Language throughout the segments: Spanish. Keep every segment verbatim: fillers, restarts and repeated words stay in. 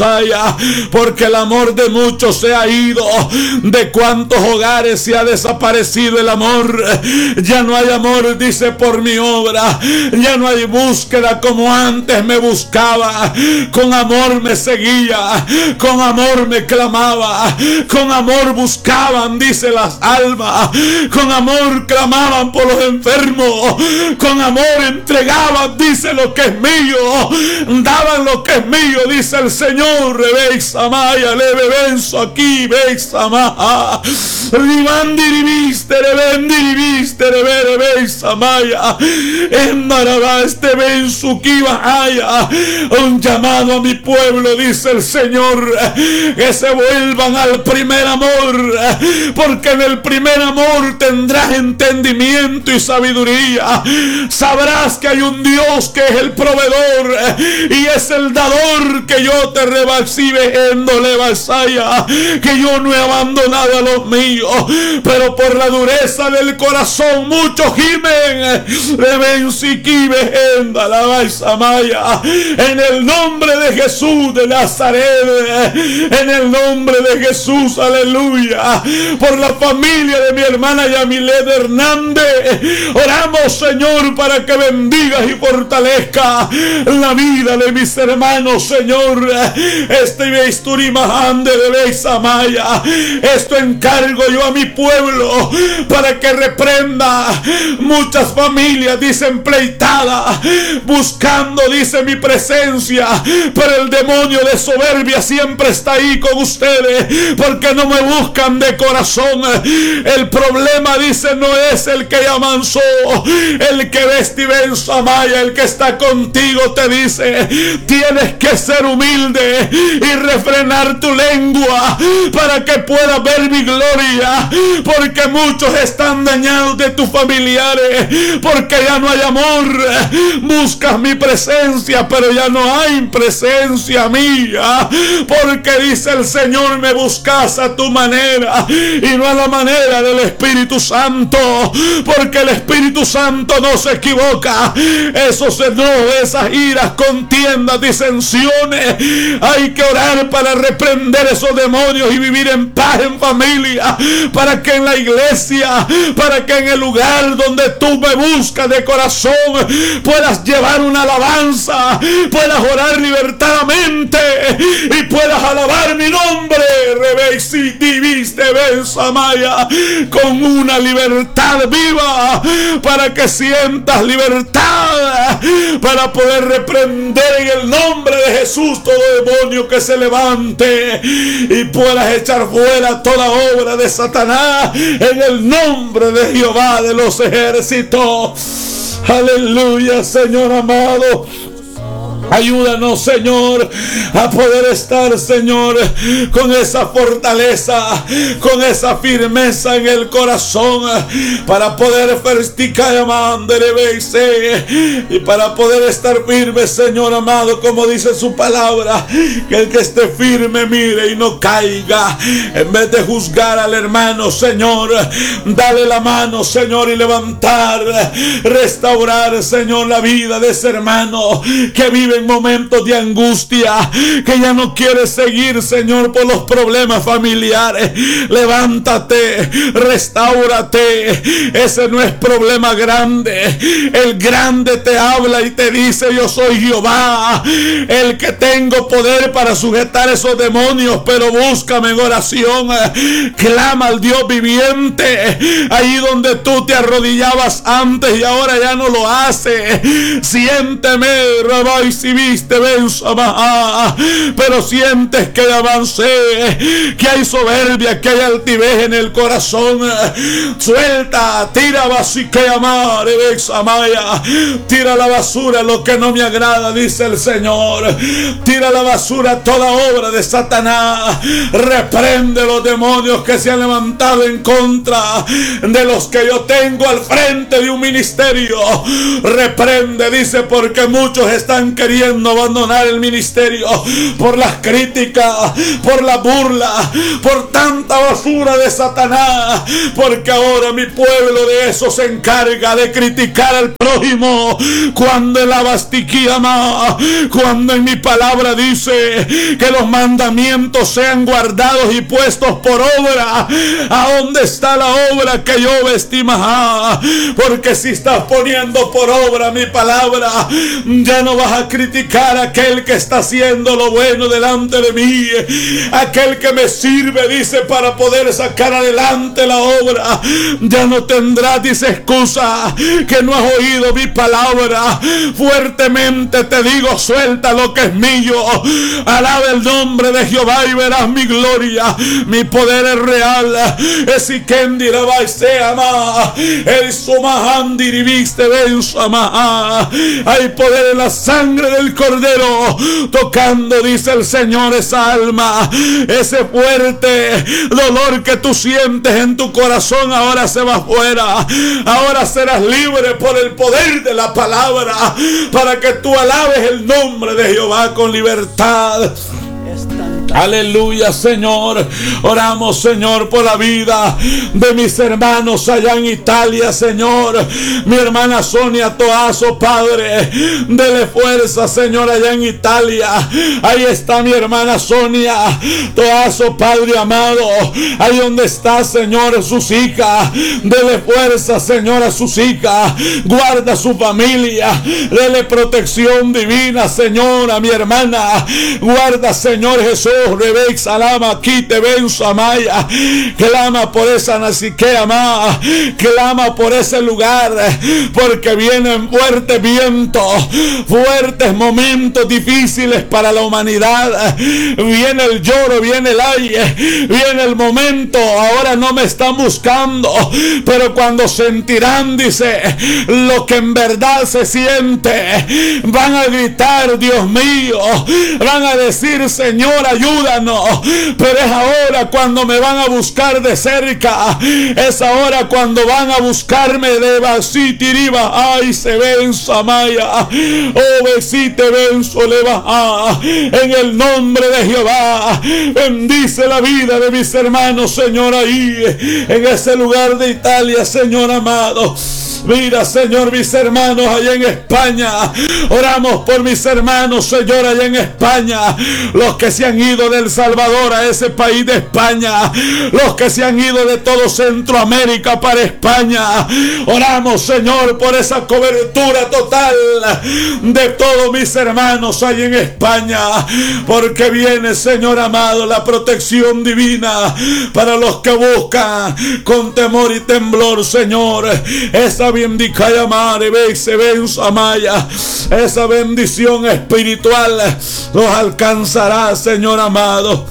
porque el amor de muchos se ha ido. De cuántos hogares se ha desaparecido el amor. Ya no hay amor, dice, por mi obra. Ya no hay búsqueda como antes me buscaba. Con amor me seguía, con amor me clamaba, con amor buscaban, dice, las almas. Con amor clamaban por los enfermos, con amor entregaban, dice, lo que es mío, daban lo que es mío, dice el Señor. Rebeis amaya, leve benzo aquí, veis amaya, rimandiriviste, rebendiriviste, rebeis amaya, en Marabá este benzo que haya un llamado a mi pueblo, dice el Señor, que se vuelvan al primer amor, porque en el primer amor tendrás entendimiento y sabiduría. Sabrás que hay un Dios que es el proveedor y es el dador, que yo te rebaxive vasaya, que yo no he abandonado a los míos, pero por la dureza del corazón muchos gimen. En el nombre de Jesús de Nazaret, en el nombre de Jesús, aleluya, por la familia de mi hermana Yamilet Hernández, oramos, Señor, para que bendigas y fortalezca la vida de mis hermanos, Señor. Este Beisturimahande de Beisamaya, esto encargo yo a mi pueblo para que reprenda muchas familias, dicen, pleitadas, buscando, dice, mi presencia, pero el demonio de soberbia siempre está ahí con ustedes, porque no me buscan de corazón. El problema, dice, no es el que ya avanzó, el que vesti Bensamaya, el que está contigo, te dice, tienes que ser humilde y refrenar tu lengua para que puedas ver mi gloria, porque muchos están dañados de tus familiares, porque ya no hay amor. Buscas mi presencia, pero ya no hay presencia mía, porque dice el Señor, me buscas a tu manera y no a la manera del Espíritu Santo, porque el Espíritu Santo no se equivoca. Esos enojos, esas iras, contiendas, disensiones, hay que orar para reprender esos demonios y vivir en paz en familia, para que en la iglesia, para que en el lugar donde tú me buscas de corazón puedas llevar una alabanza, puedas orar libertadamente y puedas alabar mi nombre, Rebeisi diviste Bensamaya, con una libertad viva, para que sientas libertad, para poder reprender en el nombre de Jesús todo demonio que se levante y puedas echar fuera toda obra de Satanás en el nombre de Jehová de los ejércitos. Aleluya, Señor amado. Ayúdanos, Señor, a poder estar, Señor, con esa fortaleza, con esa firmeza en el corazón, para poder festicar, y para poder estar firme, Señor amado, como dice su palabra, que el que esté firme mire y no caiga. En vez de juzgar al hermano, Señor, dale la mano, Señor, y levantar, restaurar, Señor, la vida de ese hermano que vive en momentos de angustia, que ya no quiere seguir, Señor, por los problemas familiares. Levántate, restáurate. Ese no es problema grande. El grande te habla y te dice, yo soy Jehová, el que tengo poder para sujetar esos demonios, pero búscame en oración, clama al Dios viviente, ahí donde tú te arrodillabas antes y ahora ya no lo haces. Siénteme, Rabbi, si viste, Bensamá, pero sientes que avancé, que hay soberbia, que hay altivez en el corazón. Suelta, tira basiqueamar, Bensamaya, tira la basura lo que no me agrada, dice el Señor. Tira la basura toda obra de Satanás. Reprende los demonios que se han levantado en contra de los que yo tengo al frente de un ministerio. Reprende, dice, porque muchos están queriendo queriendo abandonar el ministerio por las críticas, por la burla, por tanta basura de Satanás, porque ahora mi pueblo de eso se encarga, de criticar al prójimo, cuando el abastiquiama, cuando en mi palabra dice que los mandamientos sean guardados y puestos por obra. ¿A dónde está la obra que yo vestimajá? Porque si estás poniendo por obra mi palabra, ya no vas a criticar a aquel que está haciendo lo bueno delante de mí, aquel que me sirve, dice, para poder sacar adelante la obra. Ya no tendrás, dice, excusa que no has oído mi palabra. Fuertemente te digo, suelta lo que es mío, alaba el nombre de Jehová y verás mi gloria. Mi poder es real. Es y kendira sea más el sumahandi viste ven samaha. Hay poder en la sangre del cordero, tocando, dice el Señor, esa alma, ese fuerte dolor que tú sientes en tu corazón ahora se va afuera. Ahora serás libre por el poder de la palabra, para que tú alabes el nombre de Jehová con libertad. Aleluya, Señor. Oramos, Señor, por la vida de mis hermanos allá en Italia, Señor. Mi hermana Sonia Toazo, Padre, dele fuerza, Señor, allá en Italia. Ahí está mi hermana Sonia Toazo, Padre amado. Ahí donde está, Señor, sus hijas. Dele fuerza, Señor, a sus hijas. Guarda su familia. Dele protección divina, Señor, a mi hermana. Guarda, Señor Jesús. Rebex Salama, aquí te ven Samaya. Clama por esa naciquea más. Clama por ese lugar, porque vienen fuertes vientos, fuertes momentos difíciles para la humanidad. Viene el lloro, viene el aire, viene el momento. Ahora no me están buscando, pero cuando sentirán, dice, lo que en verdad se siente, van a gritar, Dios mío. Van a decir, Señor, ayúdanos. Pero es ahora cuando me van a buscar de cerca. Es ahora cuando van a buscarme de Basitiriba. Ay, se ven Samaya. Oh, besite ven Soleva. En el nombre de Jehová, bendice la vida de mis hermanos, Señor, ahí en ese lugar de Italia, Señor amado. Mira, Señor, mis hermanos allá en España. Oramos por mis hermanos, Señor, allá en España. Los que se han ido de El Salvador a ese país de España. Los que se han ido de todo Centroamérica para España. Oramos, Señor, por esa cobertura total de todos mis hermanos allá en España. Porque viene, Señor amado, la protección divina para los que buscan con temor y temblor, Señor. Esa bendición, esa bendición espiritual los alcanzará, Señor amado.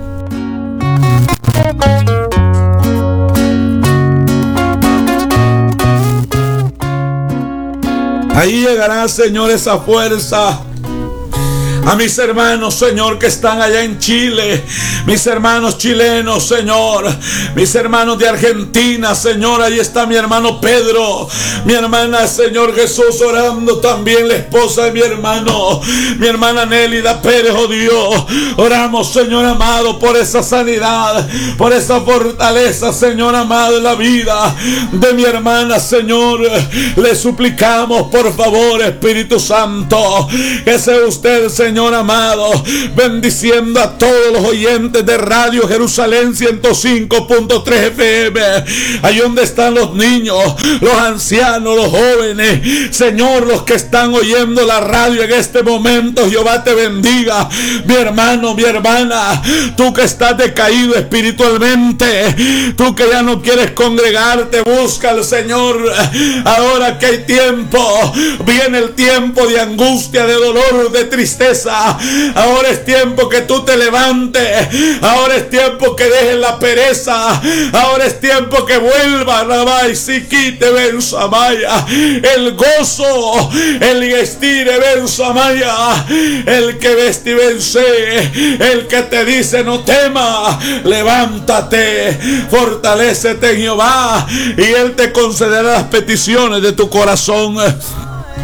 Ahí llegará, Señor, esa fuerza a mis hermanos, Señor, que están allá en Chile, mis hermanos chilenos, Señor, mis hermanos de Argentina, Señor. Ahí está mi hermano Pedro, mi hermana, Señor Jesús, orando también la esposa de mi hermano, mi hermana Nélida Pérez, oh Dios. Oramos, Señor amado, por esa sanidad, por esa fortaleza, Señor amado, en la vida de mi hermana, Señor. Le suplicamos, por favor, Espíritu Santo, que sea usted, Señor Señor amado, bendiciendo a todos los oyentes de Radio Jerusalén ciento cinco punto tres F M. Ahí donde están los niños, los ancianos, los jóvenes, Señor, los que están oyendo la radio en este momento. Jehová te bendiga, mi hermano, mi hermana, tú que estás decaído espiritualmente, tú que ya no quieres congregarte, busca al Señor. Ahora que hay tiempo, viene el tiempo de angustia, de dolor, de tristeza. Ahora es tiempo que tú te levantes. Ahora es tiempo que dejes la pereza. Ahora es tiempo que vuelva Rabai Sikite Ben Samaya. El gozo, el estire Ben Samaya, el que vesti vence, el que te dice no temas, levántate, fortalécete en Jehová y Él te concederá las peticiones de tu corazón.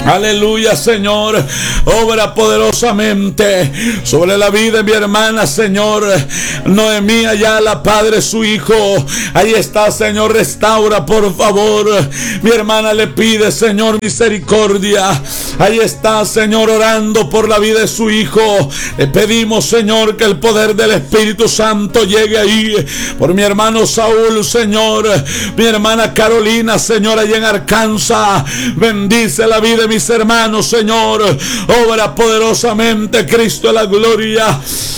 Aleluya, Señor. Obra poderosamente sobre la vida de mi hermana, Señor. Noemí Ayala, Padre, su hijo. Ahí está, Señor. Restaura, por favor. Mi hermana le pide, Señor, misericordia. Ahí está, Señor, orando por la vida de su hijo. Le pedimos, Señor, que el poder del Espíritu Santo llegue ahí. Por mi hermano Saúl, Señor. Mi hermana Carolina, Señor, allá en Arkansas. Bendice la vida de mi mis hermanos, Señor. Obra poderosamente, Cristo de la gloria.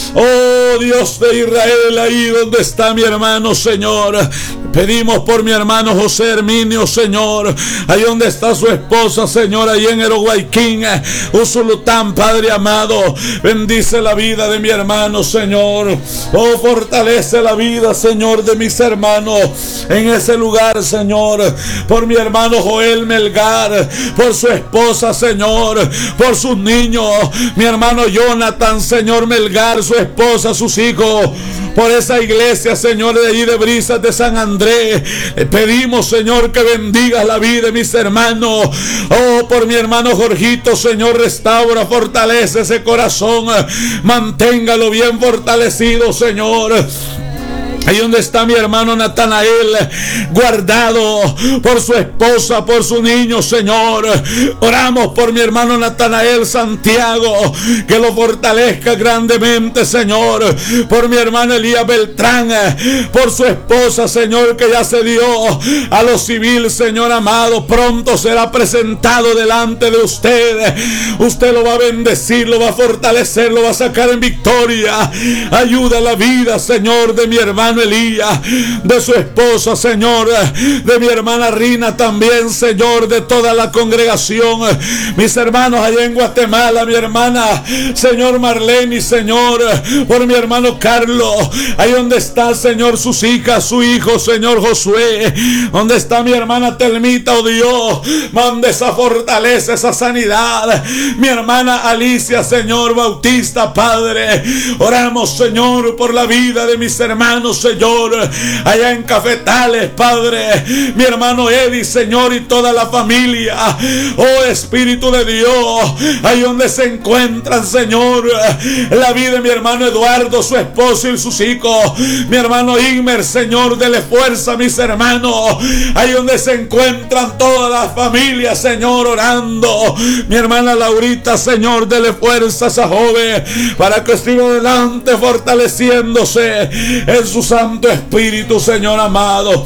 Oh Dios de Israel, ahí donde está mi hermano, Señor. Pedimos por mi hermano José Herminio, Señor. Ahí donde está su esposa, Señor, ahí en Eroguayquín, Usulután, Padre amado. Bendice la vida de mi hermano, Señor. Oh, fortalece la vida, Señor, de mis hermanos en ese lugar, Señor. Por mi hermano Joel Melgar, por su esposa, Señor, por sus niños. Mi hermano Jonathan, Señor Melgar, su esposa, sus hijos. Por esa iglesia, Señor, de allí de Brisas de San Andrés. Le pedimos, Señor, que bendigas la vida de mis hermanos. Oh, por mi hermano Jorgito, Señor, restaura, fortalece ese corazón. Manténgalo bien fortalecido, Señor. Ahí donde está mi hermano Natanael, guardado por su esposa, por su niño, Señor. Oramos por mi hermano Natanael Santiago, que lo fortalezca grandemente, Señor. Por mi hermano Elías Beltrán, por su esposa, Señor, que ya se dio a lo civil, Señor amado. Pronto será presentado delante de usted. Usted lo va a bendecir, lo va a fortalecer, lo va a sacar en victoria. Ayuda a la vida, Señor, de mi hermano Elías, de su esposa, Señor, de mi hermana Rina también, Señor, de toda la congregación, mis hermanos allá en Guatemala, mi hermana, Señor Marlene, Señor, por mi hermano Carlos, ahí donde está, Señor, sus hijas, su hijo, Señor Josué, donde está mi hermana Telmita, oh Dios, mande esa fortaleza, esa sanidad, mi hermana Alicia, Señor Bautista, Padre, oramos, Señor, por la vida de mis hermanos, Señor, allá en Cafetales, Padre, mi hermano Eddie, Señor, y toda la familia. Oh Espíritu de Dios, ahí donde se encuentran, Señor, la vida de mi hermano Eduardo, su esposo y sus hijos, mi hermano Igmer, Señor, dele fuerza a mis hermanos, ahí donde se encuentran todas las familias, Señor, orando, mi hermana Laurita, Señor, dele fuerza a esa joven para que siga adelante fortaleciéndose en su Santo Espíritu, Señor amado.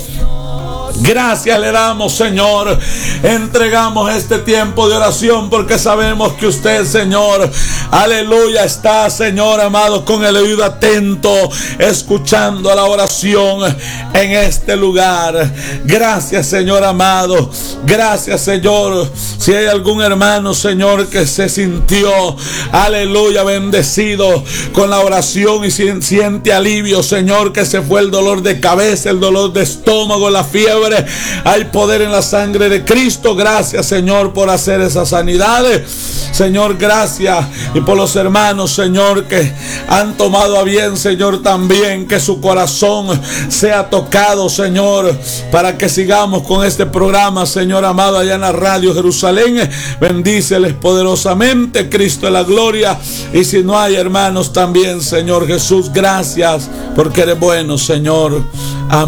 Gracias le damos, Señor. Entregamos este tiempo de oración porque sabemos que usted, Señor, aleluya, está, Señor amado, con el oído atento, escuchando la oración en este lugar. Gracias, Señor amado. Gracias, Señor. Si hay algún hermano, Señor, que se sintió, aleluya, bendecido con la oración y siente alivio, Señor, que se fue el dolor de cabeza, el dolor de estómago, la fiebre. Hay poder en la sangre de Cristo. Gracias, Señor, por hacer esas sanidades. Señor, gracias. Y por los hermanos, Señor, que han tomado a bien, Señor, también que su corazón sea tocado, Señor, para que sigamos con este programa, Señor amado, allá en la radio Jerusalén. Bendíceles poderosamente, Cristo de la gloria. Y si no hay hermanos también, Señor Jesús, gracias porque eres bueno, Señor.